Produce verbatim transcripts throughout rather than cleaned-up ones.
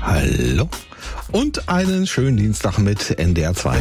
Hallo und einen schönen Dienstag mit N D R zwei.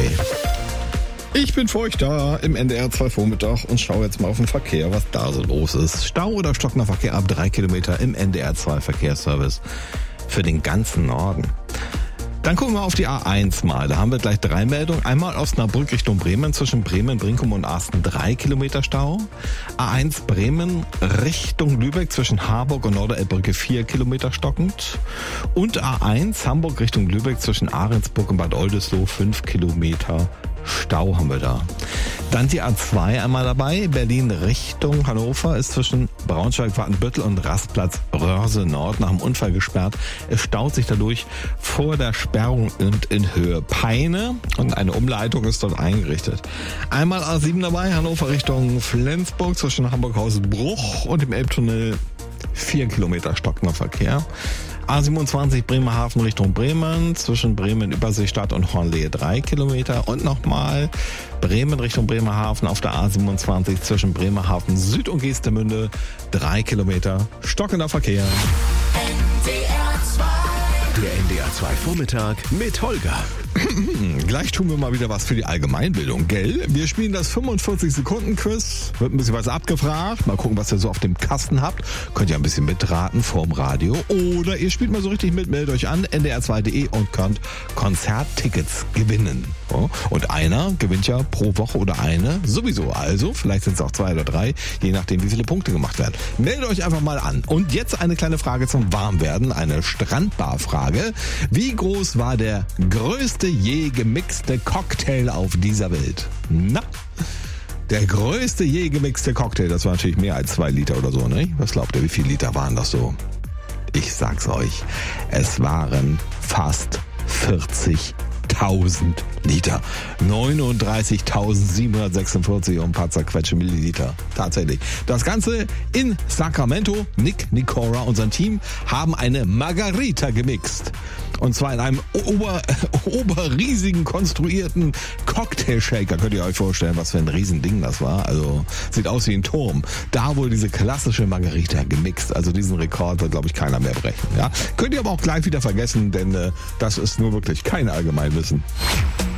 Ich bin für euch da im N D R zwei Vormittag und schaue jetzt mal auf den Verkehr, was da so los ist. Stau oder stockender Verkehr ab drei Kilometer im N D R zwei Verkehrsservice für den ganzen Norden. Dann gucken wir auf die A eins mal. Da haben wir gleich drei Meldungen. Einmal Osnabrück Richtung Bremen, zwischen Bremen, Brinkum und Asten drei Kilometer Stau. A eins Bremen Richtung Lübeck zwischen Harburg und Norderelbbrücke vier Kilometer stockend. Und A eins Hamburg Richtung Lübeck zwischen Ahrensburg und Bad Oldesloe fünf Kilometer Stau haben wir da. Dann die A zwei einmal dabei. Berlin Richtung Hannover ist zwischen Braunschweig, Watenbüttel und Rastplatz Röhrse Nord nach dem Unfall gesperrt. Es staut sich dadurch vor der Sperrung und in Höhe Peine und eine Umleitung ist dort eingerichtet. Einmal A sieben dabei, Hannover Richtung Flensburg zwischen Hamburg-Hausbruch und dem Elbtunnel vier Kilometer stockender Verkehr. A siebenundzwanzig Bremerhaven Richtung Bremen, zwischen Bremen-Überseestadt und Hornlehe drei Kilometer. Und nochmal Bremen Richtung Bremerhaven auf der A siebenundzwanzig zwischen Bremerhaven Süd und Geestemünde drei Kilometer stockender Verkehr. N D R zwei. Der N D R zwei Vormittag mit Holger. Gleich tun wir mal wieder was für die Allgemeinbildung, gell? Wir spielen das fünfundvierzig Sekunden Quiz. Wird ein bisschen was abgefragt. Mal gucken, was ihr so auf dem Kasten habt. Könnt ihr ein bisschen mitraten vorm Radio. Oder ihr spielt mal so richtig mit, meldet euch an, N D R zwei Punkt de und könnt Konzerttickets gewinnen. Und einer gewinnt ja pro Woche oder eine sowieso. Also, vielleicht sind es auch zwei oder drei, je nachdem, wie viele Punkte gemacht werden. Meldet euch einfach mal an. Und jetzt eine kleine Frage zum Warmwerden, eine Strandbar-Frage. Wie groß war der größte je gemixte Cocktail auf dieser Welt? Na, der größte je gemixte Cocktail, das war natürlich mehr als zwei Liter oder so, ne? Was glaubt ihr, wie viele Liter waren das so? Ich sag's euch, es waren fast vierzigtausend Liter. neununddreißigtausendsiebenhundertsechsundvierzig und ein paar zerquetschte Milliliter. Tatsächlich. Das Ganze in Sacramento. Nick, Nicora und sein Team haben eine Margarita gemixt. Und zwar in einem ober, oberriesigen konstruierten Cocktail-Shaker. Könnt ihr euch vorstellen, was für ein Riesending das war. Also sieht aus wie ein Turm. Da wurde diese klassische Margarita gemixt. Also diesen Rekord wird, glaube ich, keiner mehr brechen. Ja? Könnt ihr aber auch gleich wieder vergessen, denn äh, das ist nur wirklich kein Allgemeinwissen.